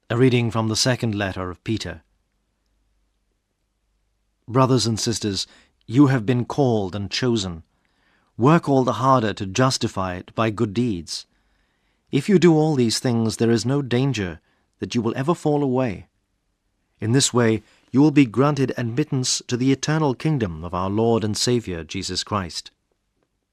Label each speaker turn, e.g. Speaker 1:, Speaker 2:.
Speaker 1: A reading from the second letter of Peter. Brothers and sisters, you have been called and chosen. Work all the harder to justify it by good deeds. If you do all these things, there is no danger that you will ever fall away. In this way, you will be granted admittance to the eternal kingdom of our Lord and Saviour, Jesus Christ.